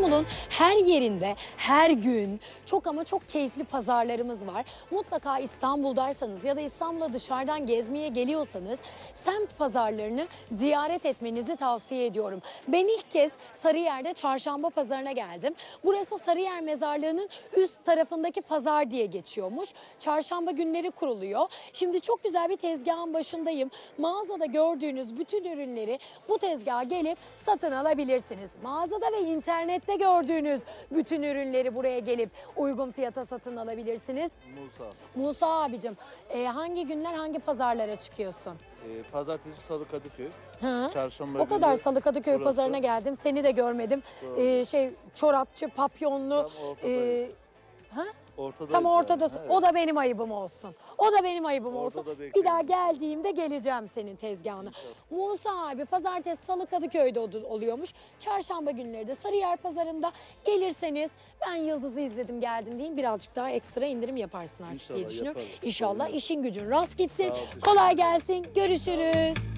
İstanbul'un her yerinde, her gün çok ama çok keyifli pazarlarımız var. Mutlaka İstanbul'daysanız ya da İstanbul'a dışarıdan gezmeye geliyorsanız semt pazarlarını ziyaret etmenizi tavsiye ediyorum. Ben ilk kez Sarıyer'de Çarşamba Pazarı'na geldim. Burası Sarıyer Mezarlığı'nın üst tarafındaki pazar diye geçiyormuş. Çarşamba günleri kuruluyor. Şimdi çok güzel bir tezgahın başındayım. Mağazada gördüğünüz bütün ürünleri bu tezgaha gelip satın alabilirsiniz. Mağazada ve internette gördüğünüz bütün ürünleri buraya gelip uygun fiyata satın alabilirsiniz. Musa abicim, hangi günler hangi pazarlara çıkıyorsun? Pazartesi, Salı, Kadıköy. Ha. Çarşamba O kadar günü Salı Kadıköy burası. pazarına geldim. Seni de görmedim. Çorapçı, papyonlu. Tam ortadayız. Ha? Ortadayız Tam ortadasın. yani, evet. O da benim ayıbım olsun. O da benim ayıbım Orada olsun. da Bir bekliyorum. daha geldiğimde geleceğim senin tezgahına. Musa abi pazartesi, Salı Kadıköy'de oluyormuş. Çarşamba günleri de Sarıyer Pazarı'nda gelirseniz ben Yıldız'ı izledim geldim deyin. Birazcık daha ekstra indirim yaparsın artık diye İnşallah düşünüyorum. yaparız. İnşallah Sorun yok. işin gücün rast gitsin. Sağ ol, teşekkür Kolay ederim. gelsin. Görüşürüz.